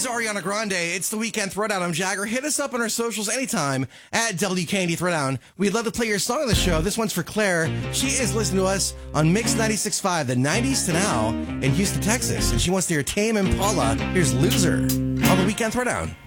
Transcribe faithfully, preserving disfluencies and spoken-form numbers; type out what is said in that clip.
is Ariana Grande. It's the Weekend Throwdown. I'm Jagger. Hit us up on our socials anytime at W K N D Throwdown. We'd love to play your song on the show. This one's for Claire. She is listening to us on Mix ninety-six point five, the nineties to now in Houston, Texas. And she wants to hear Tame Impala. Here's Loser on the Weekend Throwdown.